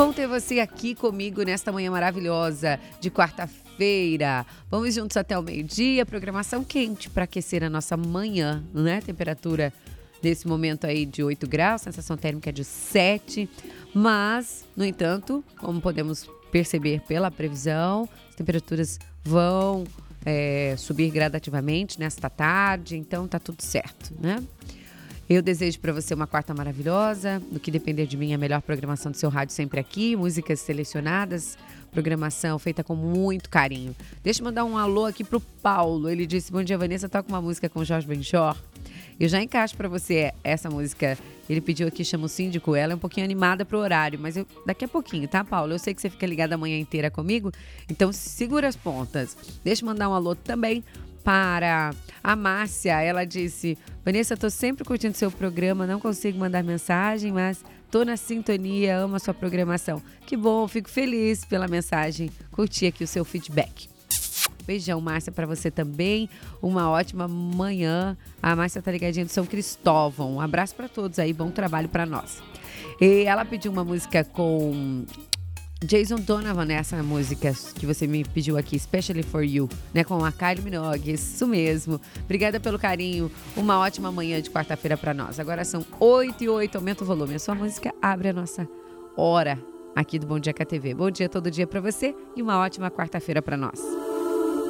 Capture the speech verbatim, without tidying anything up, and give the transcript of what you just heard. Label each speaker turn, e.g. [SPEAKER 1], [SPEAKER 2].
[SPEAKER 1] bom ter você aqui comigo nesta manhã maravilhosa de quarta-feira. Vamos juntos até o meio-dia, programação quente para aquecer a nossa manhã, né? Temperatura nesse momento aí de oito graus, sensação térmica de sete, mas, no entanto, como podemos perceber pela previsão, as temperaturas vão é, subir gradativamente nesta tarde, então tá tudo certo, né? Eu desejo para você uma quarta maravilhosa. No que depender de mim, a melhor programação do seu rádio sempre aqui. Músicas selecionadas, programação feita com muito carinho. Deixa eu mandar um alô aqui pro Paulo. Ele disse, bom dia, Vanessa, toca uma música com Jorge Benjor. Eu já encaixo para você essa música. Ele pediu aqui, chama o Síndico. Ela é um pouquinho animada pro horário, mas eu, daqui a pouquinho, tá, Paulo? Eu sei que você fica ligado a manhã inteira comigo, então segura as pontas. Deixa eu mandar um alô também para a Márcia. Ela disse, Vanessa, tô sempre curtindo seu programa, não consigo mandar mensagem, mas tô na sintonia, amo a sua programação. Que bom, fico feliz pela mensagem, curti aqui o seu feedback. Beijão, Márcia, para você também. Uma ótima manhã. A Márcia tá ligadinha de São Cristóvão. Um abraço para todos aí, bom trabalho para nós. E ela pediu uma música com Jason Donovan, né? Essa música que você me pediu aqui, Especially For You, né? Com a Kylie Minogue, isso mesmo. Obrigada pelo carinho. Uma ótima manhã de quarta-feira para nós. Agora são oito e oito, aumenta o volume. A sua música abre a nossa hora aqui do Bom Dia K T V. Bom dia todo dia para você e uma ótima quarta-feira para nós.